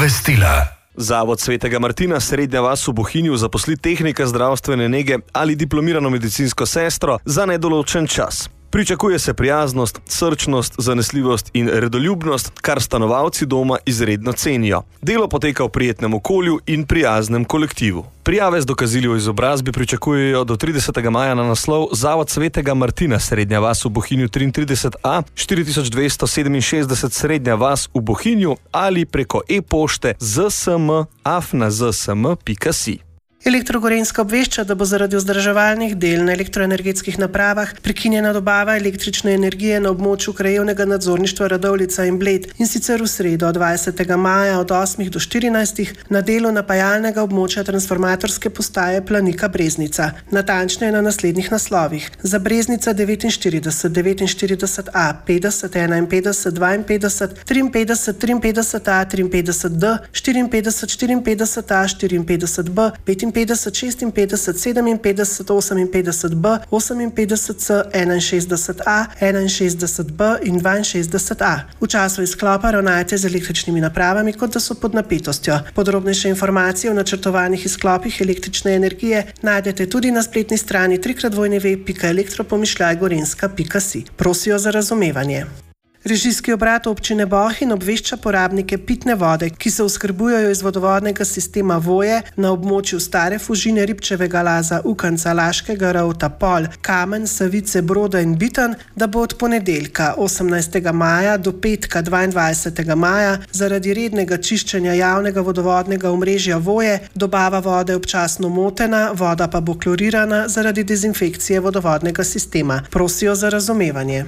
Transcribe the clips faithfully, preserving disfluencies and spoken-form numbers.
Obvestila. Zavod Svetega Martina Srednja vas v Bohinju zaposli tehnika zdravstvene nege ali diplomirano medicinsko sestro za nedoločen čas. Pričakuje se prijaznost, srčnost, zanesljivost in redoljubnost, kar stanovalci doma izredno cenijo. Delo poteka v prijetnem okolju in prijaznem kolektivu. Prijave z dokazili o izobrazbi pričakujejo do tridesetega maja na naslov Zavod Svetega Martina Srednja vas v Bohinju triintrideset A, štiri tisoč dvesto sedeminšestdeset Srednja vas v Bohinju ali preko e-pošte zsm afna zsm pika si. Elektro Gorenjska obvešča, da bo zaradi vzdrževalnih del na elektroenergetskih napravah prekinjena dobava električne energije na območju krajevnega nadzorništva Radovljica in Bled, in sicer v sredo dvajsetega maja od osmih do štirinajstih na delu napajalnega območja transformatorske postaje Planika Breznica. Natančneje na naslednjih naslovih: za Breznica devetinštirideset, devetinštirideset A, petdeset, enainpetdeset, dvainpetdeset, triinpetdeset, triinpetdeset A, triinpetdeset D, štiriinpetdeset, štiriinpetdeset A, štiriinpetdeset B, petinpetdeset, šestinpetdeset, sedeminpetdeset, oseminpetdeset B, oseminpetdeset C, enainšestdeset A, enainšestdeset B in dvainšestdeset A. V času izklopa ravnajte z električnimi napravami, kot da so pod napetostjo. Podrobnejše informacije o načrtovanih izklopih električne energije najdete tudi na spletni strani w w w pika elektropomišljaj gorenjska pika si. Prosijo za razumevanje. Režijski obrat občine Bohinj obvešča porabnike pitne vode, ki se oskrbujejo iz vodovodnega sistema Voje na območju Stare Fužine, Ribčevega Laza, Ukanca, Laškega Rovta, Pol, Kamen, Savice, Broda in Bitan, da bo od ponedeljka osemnajstega maja do petka dvaindvajsetega maja zaradi rednega čiščenja javnega vodovodnega omrežja Voje dobava vode občasno motena, voda pa bo klorirana zaradi dezinfekcije vodovodnega sistema. Prosijo za razumevanje.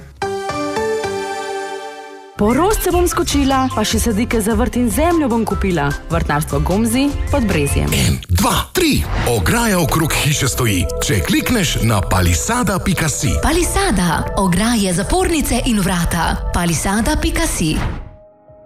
Po rožce bom skočila, pa še sadike za vrt in zemljo bom kupila. Vrtnarstvo Gomzi pod Brezjem. En, dva, tri. Ograja okrog hiše stoji, če klikneš na palisada pika si. Palisada. Ograje, zapornice in vrata. palisada pika si.